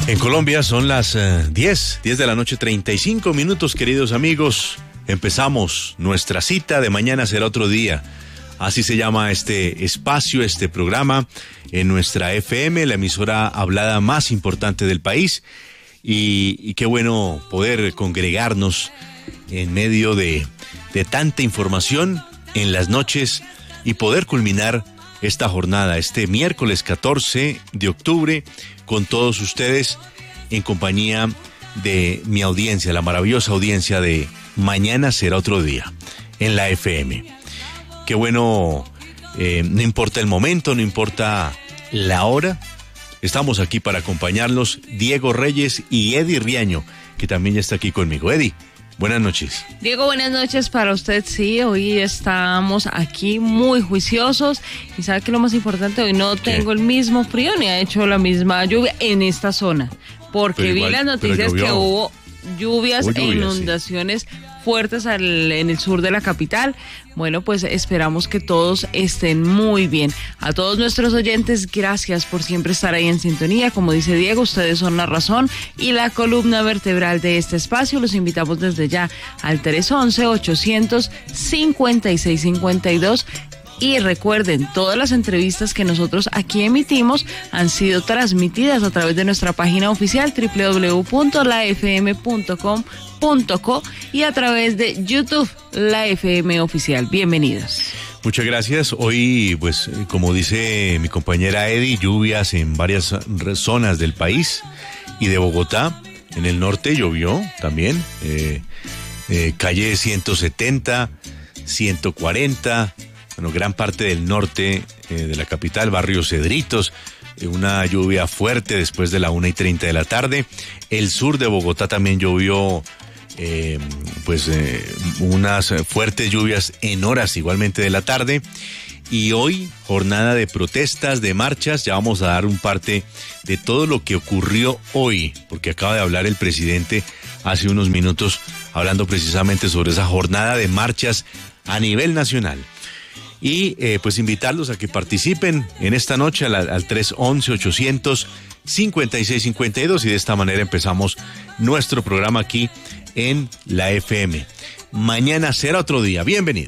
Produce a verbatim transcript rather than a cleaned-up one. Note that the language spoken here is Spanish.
En Colombia son las uh, diez, diez de la noche, treinta y cinco minutos, queridos amigos. Empezamos nuestra cita de mañana será otro día. Así se llama este espacio, este programa en nuestra F M, la emisora hablada más importante del país. Y, y qué bueno poder congregarnos en medio de, de tanta información en las noches y poder culminar esta jornada, este miércoles catorce de octubre, con todos ustedes en compañía de mi audiencia, la maravillosa audiencia de Mañana será otro día en la F M. Qué bueno, eh, no importa el momento, no importa la hora, estamos aquí para acompañarlos, Diego Reyes y Eddie Riaño, que también ya está aquí conmigo. Eddie, buenas noches. Diego, buenas noches para usted. Sí, hoy estamos aquí muy juiciosos y sabe que lo más importante, hoy no tengo ¿Qué? el mismo frío ni ha hecho la misma lluvia en esta zona, porque pero vi igual, las noticias que hubo lluvias, hubo lluvias e inundaciones sí. fuertes al, en el sur de la capital. Bueno, pues esperamos que todos estén muy bien. A todos nuestros oyentes, gracias por siempre estar ahí en sintonía. Como dice Diego, ustedes son la razón y la columna vertebral de este espacio. Los invitamos desde ya al tres once, ochocientos cincuenta y seis cincuenta y dos. Y recuerden, todas las entrevistas que nosotros aquí emitimos han sido transmitidas a través de nuestra página oficial doble u doble u doble u punto la f m punto com punto co y a través de YouTube, la F M Oficial. Bienvenidos. Muchas gracias. Hoy, pues, como dice mi compañera Eddie, lluvias en varias zonas del país y de Bogotá. En el norte llovió también. Eh, eh, calle ciento setenta, ciento cuarenta... Bueno, gran parte del norte eh, de la capital, barrio Cedritos, eh, una lluvia fuerte después de la una y treinta de la tarde. El sur de Bogotá también llovió, eh, pues, eh, unas fuertes lluvias en horas igualmente de la tarde. Y hoy, jornada de protestas, de marchas, ya vamos a dar un parte de todo lo que ocurrió hoy, porque acaba de hablar el presidente hace unos minutos, hablando precisamente sobre esa jornada de marchas a nivel nacional. Y eh, pues invitarlos a que participen en esta noche al, al tres once, ochocientos cincuenta y seis cincuenta y dos y de esta manera empezamos nuestro programa aquí en la F M. Mañana será otro día. Bienvenidos.